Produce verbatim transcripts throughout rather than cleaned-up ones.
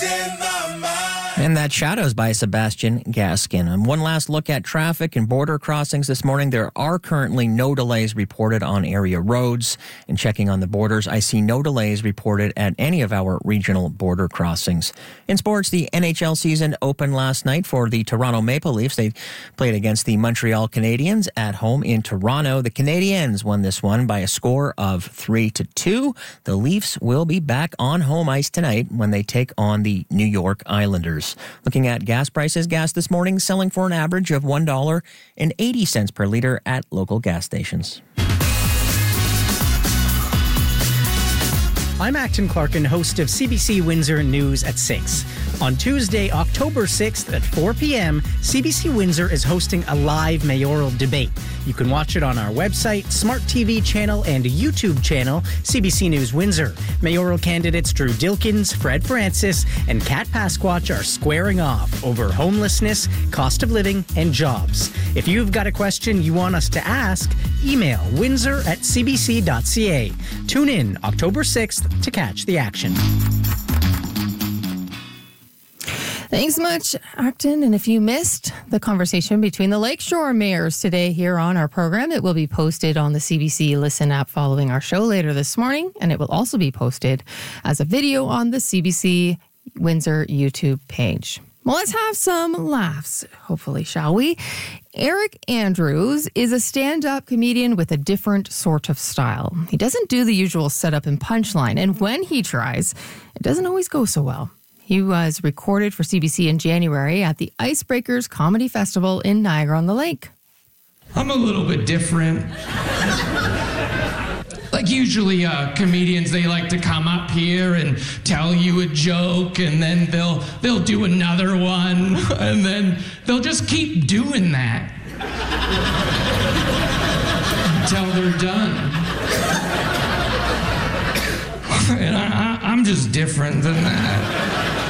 And that Shadows by Sebastian Gaskin. And one last look at traffic and border crossings this morning. There are currently no delays reported on area roads. And checking on the borders, I see no delays reported at any of our regional border crossings. In sports, the N H L season opened last night for the Toronto Maple Leafs. They played against the Montreal Canadiens at home in Toronto. The Canadiens won this one by a score of three to two. The Leafs will be back on home ice tonight when they take on the New York Islanders. Looking at gas prices, gas this morning selling for an average of one dollar and eighty cents per liter at local gas stations. I'm Acton Clarkin, host of C B C Windsor News at six. On Tuesday, October sixth at four p.m., C B C Windsor is hosting a live mayoral debate. You can watch it on our website, Smart T V channel, and YouTube channel, C B C News Windsor. Mayoral candidates Drew Dilkins, Fred Francis, and Kat Pasquatch are squaring off over homelessness, cost of living, and jobs. If you've got a question you want us to ask, email windsor at c b c dot c a. Tune in October sixth to catch the action. Thanks so much, Acton. And if you missed the conversation between the Lakeshore mayors today here on our program, it will be posted on the C B C Listen app following our show later this morning. And it will also be posted as a video on the C B C Windsor YouTube page. Well, let's have some laughs, hopefully, shall we? Eric Andrews is a stand-up comedian with a different sort of style. He doesn't do the usual setup and punchline. And when he tries, it doesn't always go so well. He was recorded for C B C in January at the Icebreakers Comedy Festival in Niagara-on-the-Lake. I'm a little bit different. Like usually uh, comedians, they like to come up here and tell you a joke, and then they'll they'll do another one, and then they'll just keep doing that until they're done. And I, I, I'm just different than that.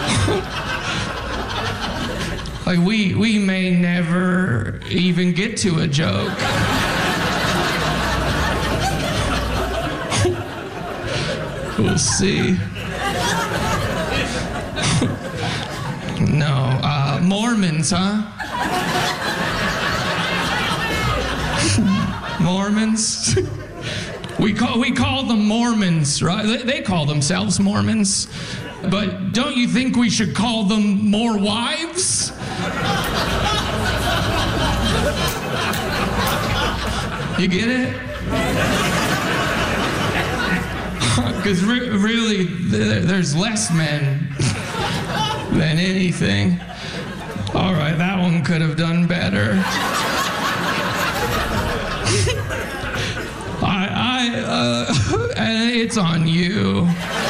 Like, we, we may never even get to a joke. We'll see. No, uh, Mormons, huh? Mormons? We call, we call them Mormons, right? They, they call themselves Mormons. But don't you think we should call them more wives? You get it? Because re- really, th- there's less men than anything. All right, that one could have done better. I, I, uh, and it's on you.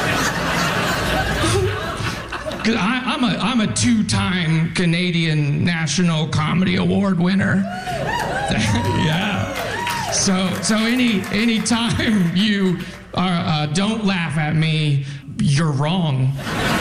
Cause I, I'm a I'm a two-time Canadian National Comedy Award winner. Yeah. So so any any time you are uh, don't laugh at me, you're wrong.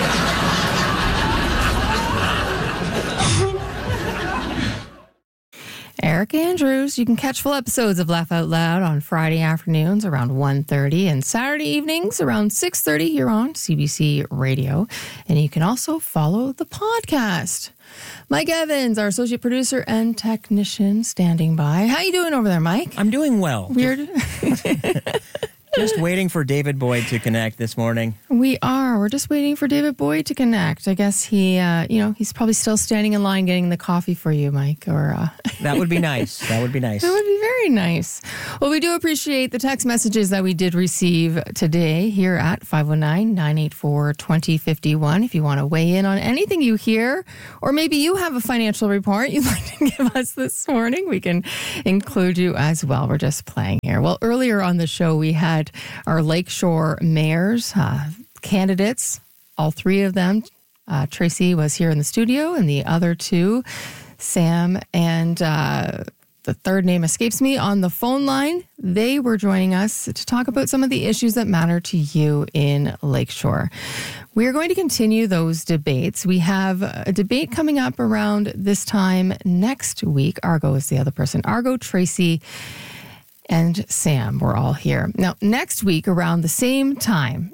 Eric Andrews. You can catch full episodes of Laugh Out Loud on Friday afternoons around one thirty and Saturday evenings around six thirty here on C B C Radio. And you can also follow the podcast. Mike Evans, our associate producer and technician, standing by. How you doing over there, Mike? I'm doing well. Weird. Just waiting for David Boyd to connect this morning. We are. We're just waiting for David Boyd to connect. I guess he, uh, you know, he's probably still standing in line getting the coffee for you, Mike. Or uh... That would be nice. That would be nice. That would be very nice. Well, we do appreciate the text messages that we did receive today here at five oh nine, nine eight four, two oh five one. If you want to weigh in on anything you hear, or maybe you have a financial report you'd like to give us this morning, we can include you as well. We're just playing here. Well, earlier on the show, we had our Lakeshore mayors, uh, candidates, all three of them. Uh, Tracy was here in the studio, and the other two, Sam and uh, the third name escapes me, on the phone line. They were joining us to talk about some of the issues that matter to you in Lakeshore. We are going to continue those debates. We have a debate coming up around this time next week. Argo is the other person. Argo, Tracy, and Sam were all here. Now, next week around the same time,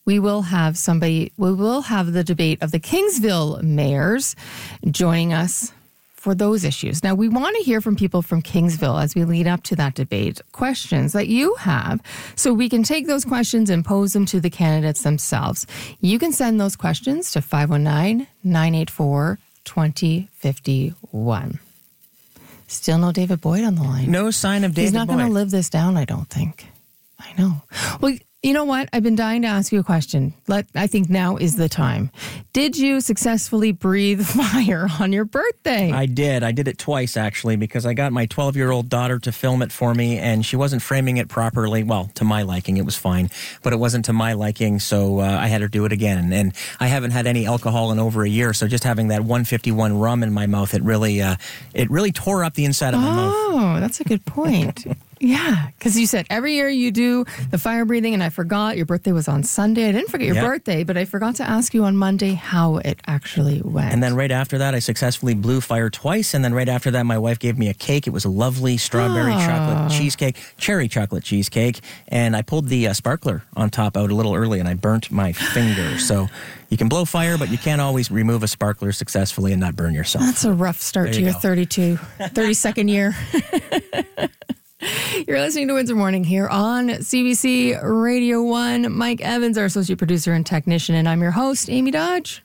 we will have somebody, we will have the debate of the Kingsville mayors joining us for those issues. Now, we want to hear from people from Kingsville as we lead up to that debate, questions that you have, so we can take those questions and pose them to the candidates themselves. You can send those questions to five one nine, nine eight four, two zero five one. Still no David Boyd on the line. No sign of David Boyd. He's not going to live this down, I don't think. I know. Well, you know what? I've been dying to ask you a question. Let I think now is the time. Did you successfully breathe fire on your birthday? I did. I did it twice, actually, because I got my twelve-year-old daughter to film it for me, and she wasn't framing it properly. Well, to my liking, it was fine, but it wasn't to my liking, so uh, I had her do it again. And I haven't had any alcohol in over a year, so just having that one fifty-one rum in my mouth, it really, uh, it really tore up the inside of my mouth. Oh, that's a good point. Yeah, because you said every year you do the fire breathing, and I forgot your birthday was on Sunday. I didn't forget your Yep. birthday, but I forgot to ask you on Monday how it actually went. And then right after that, I successfully blew fire twice. And then right after that, my wife gave me a cake. It was a lovely strawberry Ah. chocolate cheesecake, cherry chocolate cheesecake. And I pulled the uh, sparkler on top out a little early, and I burnt my finger. So you can blow fire, but you can't always remove a sparkler successfully and not burn yourself. That's a rough start There to you your go. thirty-two, thirty-second year. You're listening to Windsor Morning here on C B C Radio one. Mike Evans, our associate producer and technician, and I'm your host, Amy Dodge.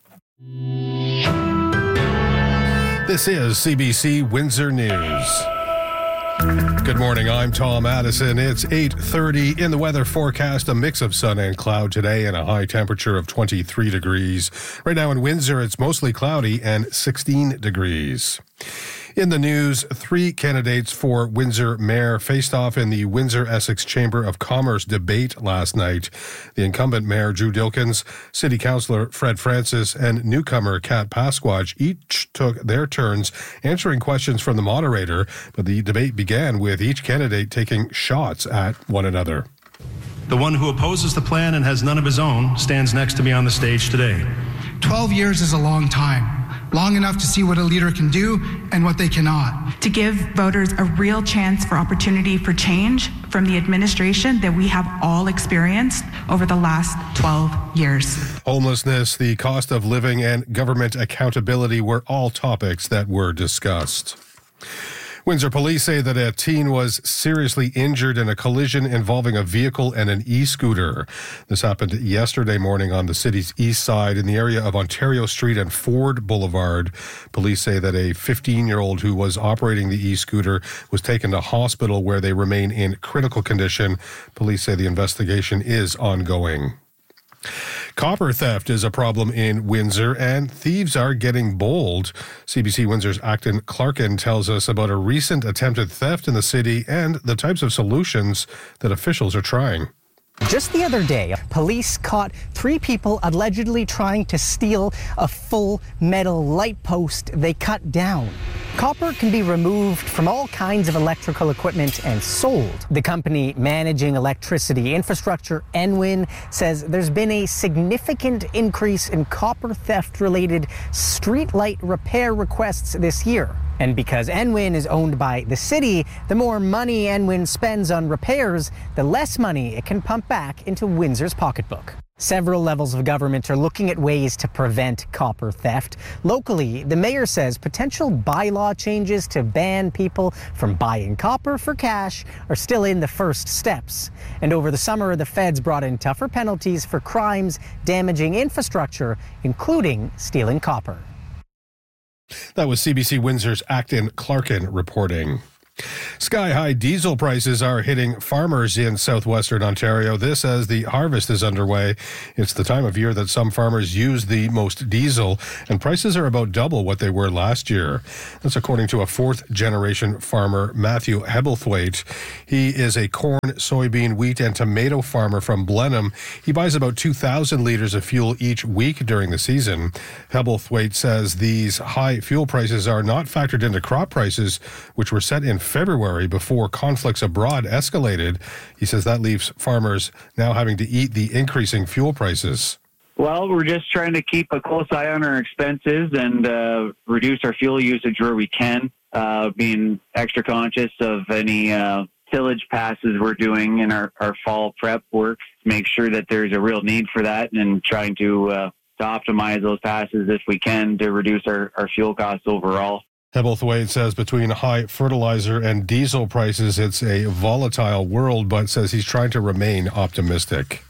This is C B C Windsor News. Good morning, I'm Tom Addison. It's eight thirty. In the weather forecast, a mix of sun and cloud today and a high temperature of twenty-three degrees. Right now in Windsor, it's mostly cloudy and sixteen degrees. In the news, three candidates for Windsor mayor faced off in the Windsor-Essex Chamber of Commerce debate last night. The incumbent mayor, Drew Dilkens, city councillor Fred Francis, and newcomer Kat Pasquatch each took their turns answering questions from the moderator, but the debate began with each candidate taking shots at one another. The one who opposes the plan and has none of his own stands next to me on the stage today. twelve years is a long time. Long enough to see what a leader can do and what they cannot. To give voters a real chance for opportunity for change from the administration that we have all experienced over the last twelve years. Homelessness, the cost of living, and government accountability were all topics that were discussed. Windsor police say that a teen was seriously injured in a collision involving a vehicle and an e-scooter. This happened yesterday morning on the city's east side in the area of Ontario Street and Ford Boulevard. Police say that a fifteen-year-old who was operating the e-scooter was taken to hospital where they remain in critical condition. Police say the investigation is ongoing. Copper theft is a problem in Windsor, and thieves are getting bold. C B C Windsor's Acton Clarkin tells us about a recent attempted theft in the city and the types of solutions that officials are trying. Just the other day, police caught three people allegedly trying to steal a full metal light post they cut down. Copper can be removed from all kinds of electrical equipment and sold. The company managing electricity infrastructure, Enwin, says there's been a significant increase in copper theft-related streetlight repair requests this year. And because Enwin is owned by the city, the more money Enwin spends on repairs, the less money it can pump back into Windsor's pocketbook. Several levels of government are looking at ways to prevent copper theft. Locally, the mayor says potential bylaw changes to ban people from buying copper for cash are still in the first steps. And over the summer, the feds brought in tougher penalties for crimes damaging infrastructure, including stealing copper. That was C B C Windsor's Acton Clarkin reporting. Sky-high diesel prices are hitting farmers in southwestern Ontario. This as the harvest is underway. It's the time of year that some farmers use the most diesel, and prices are about double what they were last year. That's according to a fourth-generation farmer, Matthew Hebblethwaite. He is a corn, soybean, wheat, and tomato farmer from Blenheim. He buys about two thousand litres of fuel each week during the season. Hebblethwaite says these high fuel prices are not factored into crop prices, which were set in February before conflicts abroad escalated. He says that leaves farmers now having to eat the increasing fuel prices. Well, we're just trying to keep a close eye on our expenses and uh, reduce our fuel usage where we can, uh, being extra conscious of any uh, tillage passes we're doing in our, our fall prep work, make sure that there's a real need for that, and trying to, uh, to optimize those passes if we can to reduce our, our fuel costs overall. Hebblethwaite says between high fertilizer and diesel prices, it's a volatile world, but says he's trying to remain optimistic.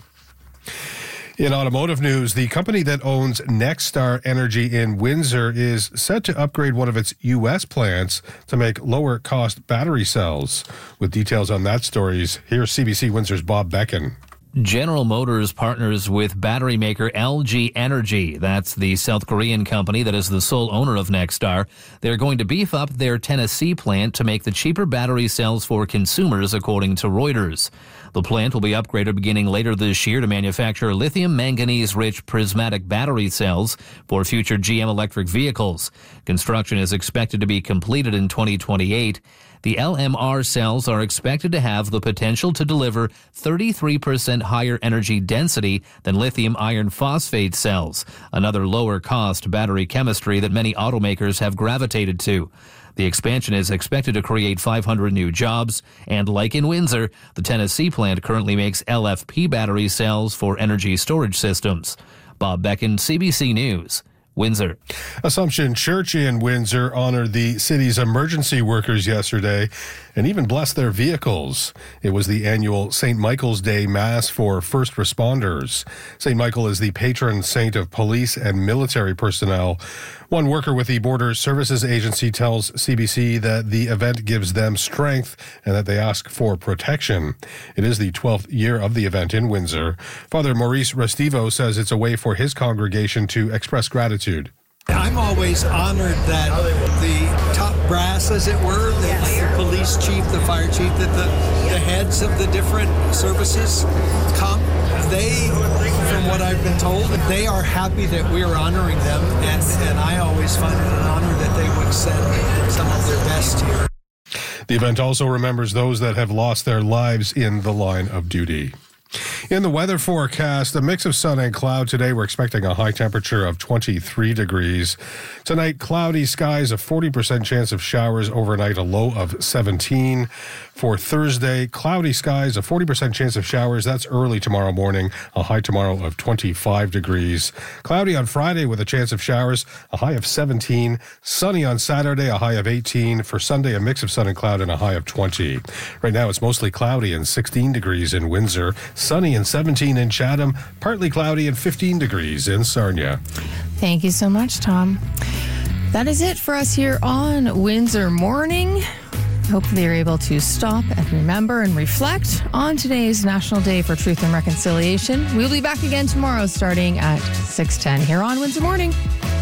In automotive news, the company that owns Nexstar Energy in Windsor is set to upgrade one of its U S plants to make lower-cost battery cells. With details on that stories, here's C B C Windsor's Bob Beckin. General Motors partners with battery maker L G Energy. That's the South Korean company that is the sole owner of Nexstar. They're going to beef up their Tennessee plant to make the cheaper battery cells for consumers, according to Reuters. The plant will be upgraded beginning later this year to manufacture lithium manganese-rich prismatic battery cells for future G M electric vehicles. Construction is expected to be completed in twenty twenty-eight. The L M R cells are expected to have the potential to deliver thirty-three percent higher energy density than lithium iron phosphate cells, another lower-cost battery chemistry that many automakers have gravitated to. The expansion is expected to create five hundred new jobs, and like in Windsor, the Tennessee plant currently makes L F P battery cells for energy storage systems. Bob Beckin, C B C News, Windsor. Assumption Church in Windsor honored the city's emergency workers yesterday and even blessed their vehicles. It was the annual Saint Michael's Day Mass for first responders. Saint Michael is the patron saint of police and military personnel. One worker with the Border Services Agency tells C B C that the event gives them strength and that they ask for protection. It is the twelfth year of the event in Windsor. Father Maurice Restivo says it's a way for his congregation to express gratitude. I'm always honored that the top brass, as it were, the, the police chief, the fire chief, that the, the heads of the different services come. They, from what I've been told, they are happy that we're honoring them, and, and I always find it an honor that they would send some of their best here. The event also remembers those that have lost their lives in the line of duty. In the weather forecast, a mix of sun and cloud today. We're expecting a high temperature of twenty-three degrees. Tonight, cloudy skies, a forty percent chance of showers overnight, a low of seventeen. For Thursday, cloudy skies, a forty percent chance of showers. That's early tomorrow morning, a high tomorrow of twenty-five degrees. Cloudy on Friday with a chance of showers, a high of seventeen. Sunny on Saturday, a high of eighteen. For Sunday, a mix of sun and cloud and a high of twenty. Right now, it's mostly cloudy and sixteen degrees in Windsor. Sunny and seventeen in Chatham, partly cloudy and fifteen degrees in Sarnia. Thank you so much, Tom. That is it for us here on Windsor Morning. Hopefully you're able to stop and remember and reflect on today's National Day for Truth and Reconciliation. We'll be back again tomorrow starting at six ten here on Windsor Morning.